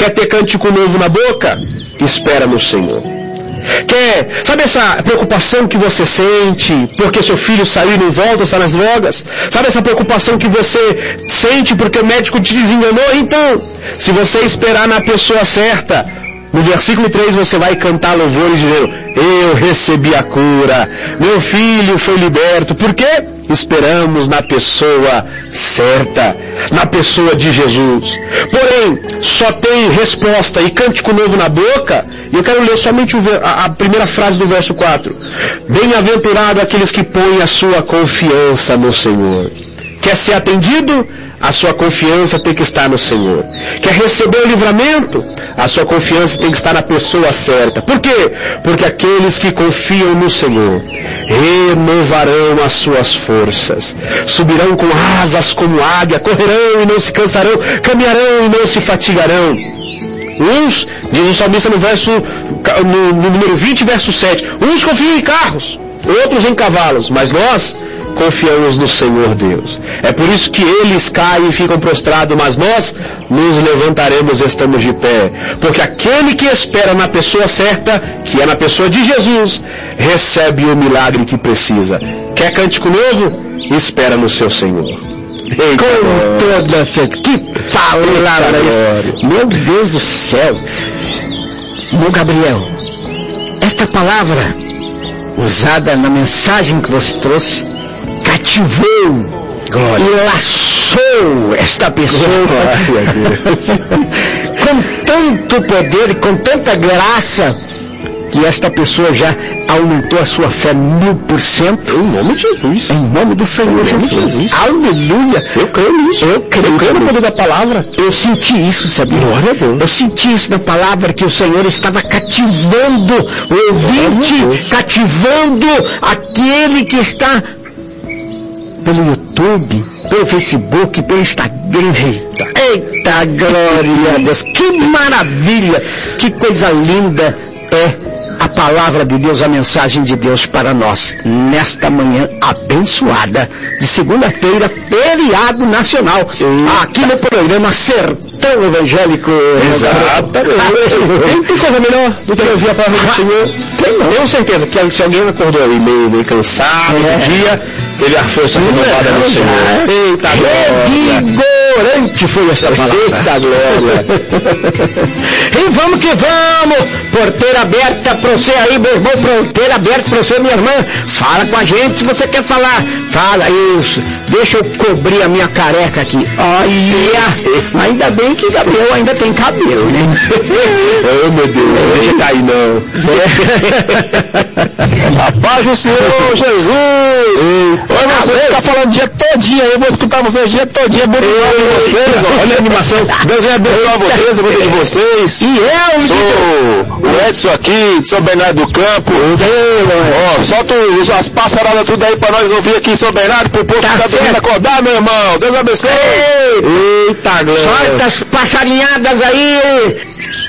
Quer ter cântico novo na boca? Espera no Senhor. Sabe essa preocupação que você sente porque seu filho saiu e não volta, está nas drogas? Sabe essa preocupação que você sente porque o médico te desenganou? Então, se você esperar na pessoa certa, no versículo 3 você vai cantar louvores dizendo: eu recebi a cura, meu filho foi liberto. Por quê? Esperamos na pessoa certa, na pessoa de Jesus. Porém, só tem resposta e cântico novo na boca. E eu quero ler somente a primeira frase do verso 4. Bem-aventurado aqueles que põem a sua confiança no Senhor. Quer ser atendido? A sua confiança tem que estar no Senhor. Quer receber o livramento? A sua confiança tem que estar na pessoa certa. Por quê? Porque aqueles que confiam no Senhor renovarão as suas forças, subirão com asas como águia, correrão e não se cansarão, caminharão e não se fatigarão. Uns, diz o salmista no número 20, verso 7, uns confiam em carros, outros em cavalos, mas nós confiamos no Senhor Deus. É por isso que eles caem e ficam prostrados, mas nós nos levantaremos e estamos de pé. Porque aquele que espera na pessoa certa, que é na pessoa de Jesus, recebe o milagre que precisa. Quer cântico novo? Espera no seu Senhor. Eita, com toda certeza. Que palavra isso! Meu Deus do céu! Meu Gabriel, esta palavra usada na mensagem que você trouxe cativou e laçou esta pessoa com tanto poder e com tanta graça que esta pessoa já aumentou a sua fé 1000%. Em nome de Jesus. Em nome do Senhor Jesus. Aleluia. Eu creio nisso. Eu creio no poder da palavra. Eu senti isso, sabia? Glória a Deus. Eu senti isso na palavra, que o Senhor estava cativando o ouvinte, cativando aquele que está pelo YouTube, pelo Facebook, pelo Instagram. Eita, glória a Deus. Que maravilha. Que coisa linda é a palavra de Deus, a mensagem de Deus para nós, nesta manhã abençoada, de segunda-feira, feriado nacional, aqui no programa Sertão Evangélico. Exatamente. Tem coisa melhor do que ouvir a palavra do Senhor? Tenho certeza que se alguém acordou aí meio cansado do dia, teve a força renovada no Senhor. Eita revigorante foi esta palavra. Eita glória. E vamos que vamos, porteira aberta para você aí, meu irmão, porteira aberta para você, minha irmã. Fala com a gente se você quer falar. Fala isso. Deixa eu cobrir a minha careca aqui. Olha, ainda bem que Gabriel ainda tem cabelo, né? Oh meu Deus, não deixa cair não. A paz do Senhor Jesus. Oi, você está falando o dia todinho, eu vou escutar vocês o dia todinho. Muito obrigado a vocês, olha a animação. Deus vai abençoar vocês, a vida de vocês. E eu sou o Edson aqui, de São Bernardo do Campo. Solta as passaradas tudo aí pra nós ouvir aqui em São Bernardo, pro povo que tá dormindo acordar, meu irmão. Deus abençoe. Eita, glória. Solta as passarinhadas aí.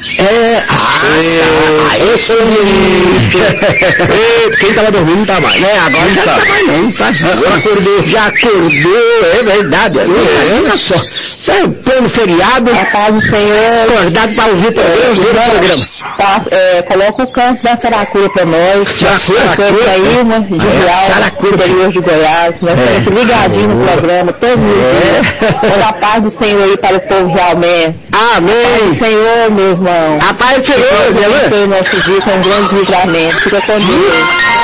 Quem tava dormindo não tá mais. Agora já tá mais não, tá? Já acordou, é verdade. Olha só, isso é pleno feriado. A paz do Senhor. Acordado para ouvir para Deus, programa. Coloca o canto da Saracura para nós. Saracura aí, uma Saracura de Goiás. Nós estamos ligadinhos no programa, todos os dias. Toda a paz do Senhor aí para o povo realmente. Amém. A paz do Senhor, meu irmão. A paz do Senhor, meu irmão. Nosso dia com um grande livramento. Fica com Deus.